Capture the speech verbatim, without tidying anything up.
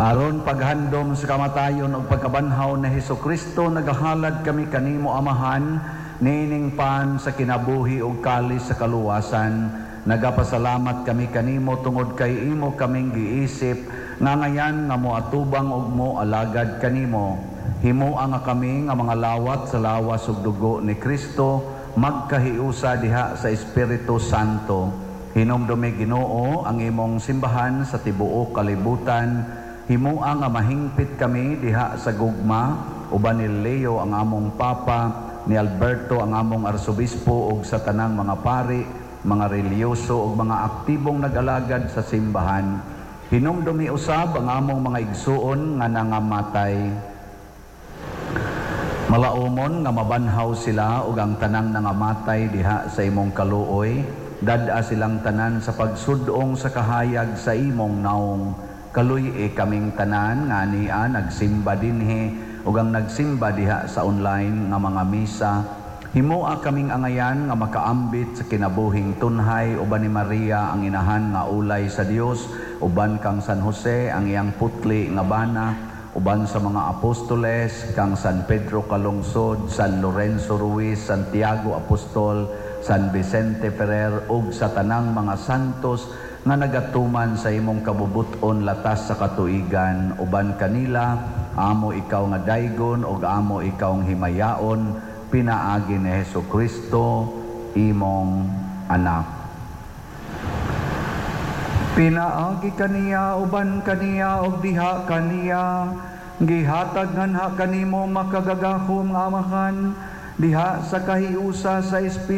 Aron paghandom sa kamatayon ug pagkabanhaw na Hesukristo, nagahalad kami kanimo Amahan, nining pan sa kinabuhi ug kalis sa kaluwasan. Nagapasalamat kami kanimo tungod kay imo kaming giisip nga ngayan nga moatubang ug mo alagad kanimo. Himua nga kami nga mga lawat sa lawas ug dugo ni Kristo, magkahiusa diha sa Espiritu Santo. Hinumdumi Ginoo ang imong simbahan sa tibuok kalibutan. Himuang nga mahingpit kami diha sa gugma, uban ni Leo ang among Papa, ni Alberto ang among Arsobispo ug sa tanang mga pari, mga reliyoso ug mga aktibong nag-alagad sa simbahan. Hinumdumi usab ang among mga igsuon nga nangamatay. Malaumon nga mabanhaw sila ug ang tanang nangamatay diha sa imong kaluoy, dad-a silang tanan sa pagsudong sa kahayag sa imong naong. Kaluy e kaming tanan nga niya nagsimba dinhi ug ang nagsimba diha sa online nga mga misa. Himoa kaming angayan nga makaambit sa kinabuhing tunhay, uban ni Maria ang inahan nga ulay sa Dios, uban kang San Jose ang iyang putli nga bana, uban sa mga apostoles kang San Pedro Calungsod, San Lorenzo Ruiz, Santiago Apostol, San Vicente Ferrer ug sa tanang mga santos nga nagatuman sa imong kabubuton latas sa katuigan. Uban kanila amo ikaw nga daygon ug amo ikaw nga himayaon, pinaagi ni Hesukristo imong anak. Pinaagi kaniya uban kaniya ug diha kaniya, gihatag nganha kanimo makagagahom nga Amahan, diha sa kahiusa sa Espiritu